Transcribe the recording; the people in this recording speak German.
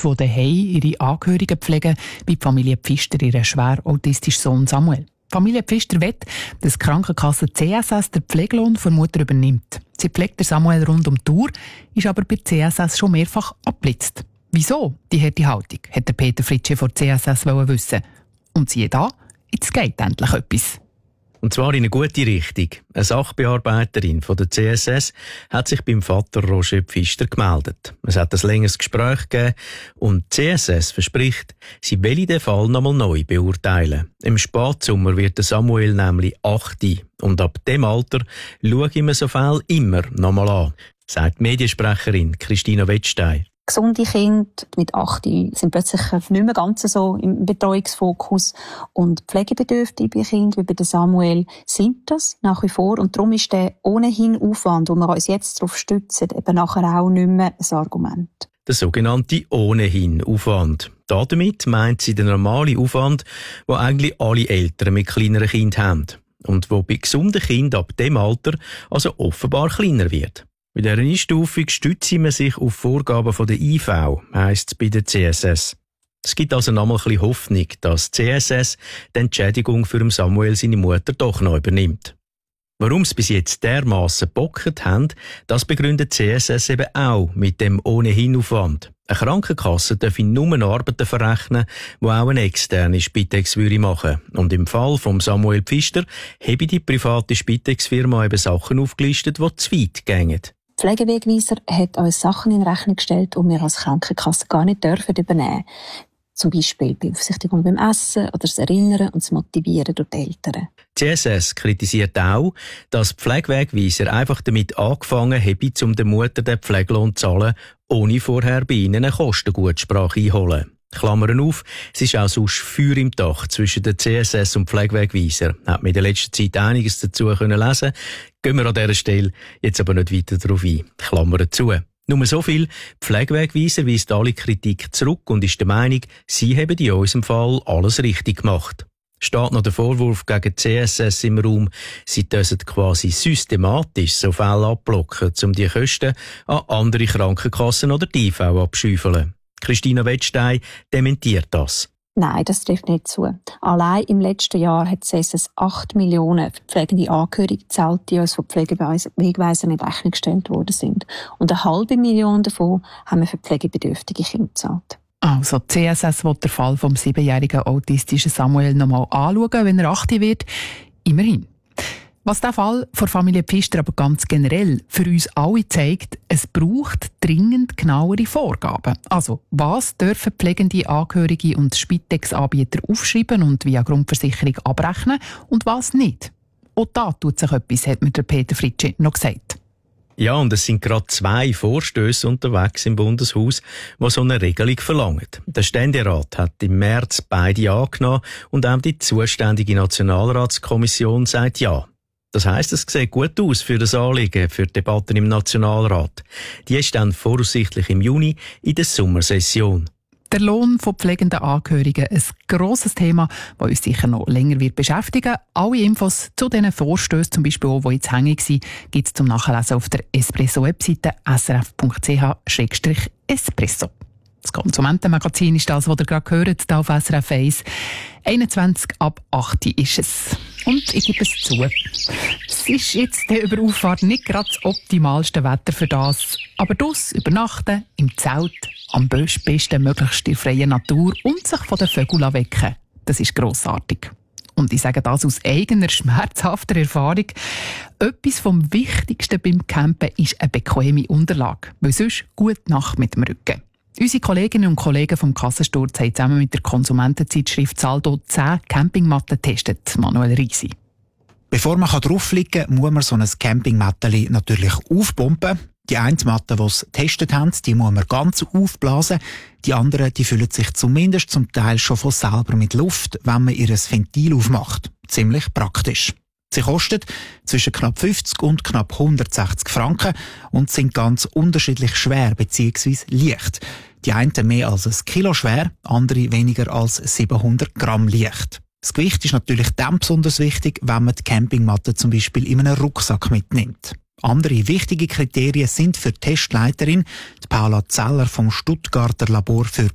die daheim ihre Angehörigen pflegen, wie die Familie Pfister ihren schwer autistischen Sohn Samuel. Die Familie Pfister will, dass die Krankenkasse CSS den Pflegelohn der Mutter übernimmt. Sie pflegt den Samuel rund um die Uhr, ist aber bei CSS schon mehrfach abgeblitzt. Wieso die harte Haltung, hat der Peter Fritsche von CSS wissen. Und siehe da, jetzt geht endlich etwas. Und zwar in eine gute Richtung. Eine Sachbearbeiterin von der CSS hat sich beim Vater Roger Pfister gemeldet. Es hat ein längeres Gespräch gegeben und die CSS verspricht, sie will den Fall nochmal neu beurteilen. Im Spätsommer wird der Samuel nämlich 8 und ab dem Alter schaue ich mir so Fälle immer nochmal an, sagt die Mediensprecherin Christina Wettstein. Gesunde Kinder mit 8 sind plötzlich nicht mehr ganz so im Betreuungsfokus. Und pflegebedürftige Kinder wie bei Samuel sind das nach wie vor. Und darum ist der ohnehin Aufwand, wo wir uns jetzt darauf stützen, eben nachher auch nicht mehr ein Argument. Der sogenannte Ohnehin-Aufwand. Damit meint sie den normalen Aufwand, den eigentlich alle Eltern mit kleineren Kindern haben. Und wo bei gesunden Kindern ab dem Alter also offenbar kleiner wird. Bei dieser Einstufung stützen wir sich auf Vorgaben von der IV, heisst es bei der CSS. Es gibt also nochmal ein bisschen Hoffnung, dass die CSS die Entschädigung für Samuel seine Mutter doch noch übernimmt. Warum sie bis jetzt dermassen gebockt haben, das begründet die CSS eben auch mit dem Ohnehin-Aufwand. Eine Krankenkasse darf nur Arbeiten verrechnen, die auch eine externe Spitex machen würde. Und im Fall von Samuel Pfister habe die private Spitex-Firma eben Sachen aufgelistet, die zu weit gehen. Der Pflegewegweiser hat uns Sachen in Rechnung gestellt, die wir als Krankenkasse gar nicht übernehmen dürfen. Zum Beispiel Beaufsichtigung beim Essen oder das Erinnern und das Motivieren durch die Eltern. Die CSS kritisiert auch, dass die Pflegewegweiser einfach damit angefangen haben, um der Mutter den Pflegelohn zu zahlen, ohne vorher bei ihnen eine Kostengutsprache einholen. Klammern auf, es ist auch sonst Feuer im Dach zwischen der CSS und Pflegewegweiser. Hat man in der letzten Zeit einiges dazu lesen können. Gehen wir an dieser Stelle jetzt aber nicht weiter darauf ein. Klammern zu. Nur so viel, die Pflegewegweiser weist alle Kritik zurück und ist der Meinung, sie haben in unserem Fall alles richtig gemacht. Steht noch der Vorwurf gegen die CSS im Raum, sie dürfen quasi systematisch so Fälle abblocken, um die Kosten an andere Krankenkassen oder die IV abschäufeln. Christina Wettstein dementiert das. Nein, das trifft nicht zu. Allein im letzten Jahr hat CSS 8 Millionen für pflegende Angehörige gezahlt, die uns von Pflegewegweisern in Rechnung gestellt worden sind. Und 500.000 davon haben wir für pflegebedürftige Kinder gezahlt. Also die CSS will den Fall vom 7-jährigen autistischen Samuel noch mal anschauen, wenn er 8 wird. Immerhin. Was der Fall von Familie Pfister aber ganz generell für uns alle zeigt, es braucht dringend genauere Vorgaben. Also, was dürfen pflegende Angehörige und Spitex-Anbieter aufschreiben und via Grundversicherung abrechnen und was nicht? Auch da tut sich etwas, hat mir der Peter Fritsche noch gesagt. Ja, und es sind gerade 2 Vorstöße unterwegs im Bundeshaus, die so eine Regelung verlangen. Der Ständerat hat im März beide angenommen und auch die zuständige Nationalratskommission sagt ja. Das heisst, es sieht gut aus für das Anliegen, für die Debatten im Nationalrat. Die ist dann voraussichtlich im Juni in der Sommersession. Der Lohn von pflegenden Angehörigen, ein grosses Thema, das uns sicher noch länger wird beschäftigen. Alle Infos zu diesen Vorstößen, zum Beispiel auch, die jetzt hängig sind, gibt es zum Nachlesen auf der Espresso-Webseite srf.ch/espresso. Das Konsumentenmagazin ist das, was ihr gerade hört, hier auf SRF 1. 21 ab 8 ist es. Und ich gebe es zu. Es ist jetzt über Auffahrt nicht gerade das optimalste Wetter für das. Aber das übernachten, im Zelt, am besten möglichst in freier Natur und sich von den Vögeln wecken, das ist grossartig. Und ich sage das aus eigener, schmerzhafter Erfahrung. Etwas vom Wichtigsten beim Campen ist eine bequeme Unterlage, weil sonst gute Nacht mit dem Rücken. Unsere Kolleginnen und Kollegen vom Kassensturz haben zusammen mit der Konsumentenzeitschrift Saldo 10 Campingmatten getestet. Manuel Riesi. Bevor man drauf liegen kann, muss man so ein Campingmatteli natürlich aufpumpen. Die eine Matte, die sie getestet haben, die muss man ganz aufblasen. Die anderen, die füllen sich zumindest zum Teil schon von selber mit Luft, wenn man ihr Ventil aufmacht. Ziemlich praktisch. Sie kosten zwischen knapp 50 und knapp 160 Franken und sind ganz unterschiedlich schwer bzw. leicht. Die einen mehr als 1 Kilo schwer, andere weniger als 700 Gramm leicht. Das Gewicht ist natürlich dann besonders wichtig, wenn man die Campingmatte zum Beispiel in einem Rucksack mitnimmt. Andere wichtige Kriterien sind für die Testleiterin, die Paula Zeller vom Stuttgarter Labor für